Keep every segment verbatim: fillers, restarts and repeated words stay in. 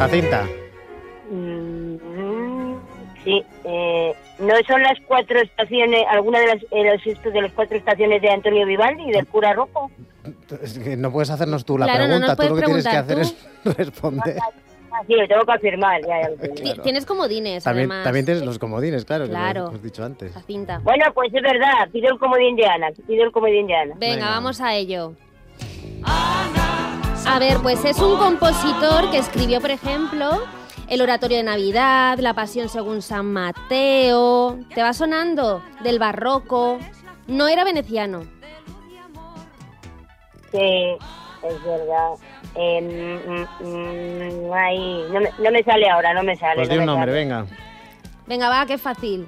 Jacinta. Mm, sí, eh, ¿no son las cuatro estaciones, alguna de las, eh, los, estos de las cuatro estaciones de Antonio Vivaldi y del cura rojo? Es que no puedes hacernos tú la Claro, no pregunta, nos tú lo que puedes tienes que hacer preguntar es responder. Ah, sí, lo tengo que afirmar. Ya, ya lo tengo. Ti- Tienes comodines, También, además. también tienes los comodines, claro, Claro. que lo hemos dicho antes. Jacinta. Bueno, pues es verdad, pido el comodín de Ana, pido el comodín de Ana. Venga, Venga. vamos a ello. A ver, pues es un compositor que escribió, por ejemplo, el Oratorio de Navidad, La Pasión según San Mateo. ¿Te va sonando? Del barroco. No era veneciano. Sí, es verdad. Eh, mm, mm, ay, no, me, no me sale ahora, no me sale. Pues no di un me nombre, sale. venga. Venga, va, que es fácil.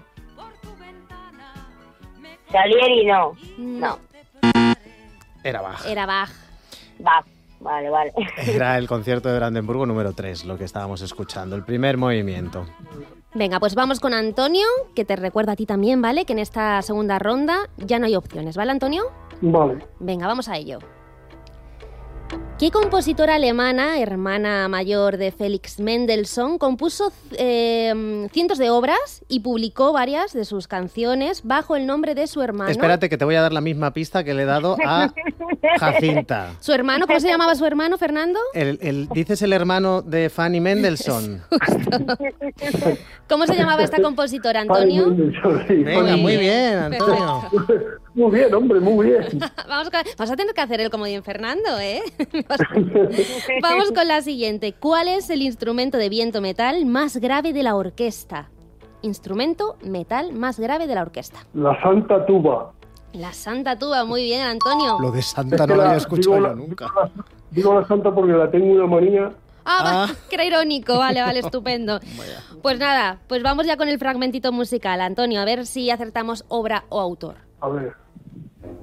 Salieri no. No, Era Bach. era Bach. Va, vale, vale. Era el concierto de Brandenburgo número tres, lo que estábamos escuchando, el primer movimiento. Venga, pues vamos con Antonio, que te recuerda a ti también, ¿vale? Que en esta segunda ronda ya no hay opciones, ¿vale, Antonio? Vale. Venga, vamos a ello. ¿Qué compositora alemana, hermana mayor de Felix Mendelssohn, compuso eh, cientos de obras y publicó varias de sus canciones bajo el nombre de su hermano? Espérate, que te voy a dar la misma pista que le he dado a Jacinta. ¿Su hermano? ¿Cómo se llamaba su hermano, Fernando? El, el, ¿Dices el hermano de Fanny Mendelssohn? ¿Cómo se llamaba esta compositora, Antonio? Venga, muy bien, Antonio. Muy bien, hombre, muy bien. Vamos, con- vamos a tener que hacer el comodín Fernando, ¿eh? Vamos con la siguiente. ¿Cuál es el instrumento de viento metal más grave de la orquesta? Instrumento metal más grave de la orquesta. La Santa Tuba. La Santa Tuba, muy bien, Antonio. Lo de Santa no lo había escuchado digo yo la- nunca. Digo la, digo la Santa porque la tengo una manía. Ah, Ah. va, que era irónico, vale, vale, estupendo. Pues nada, pues vamos ya con el fragmentito musical. Antonio, a ver si acertamos obra o autor. A ver.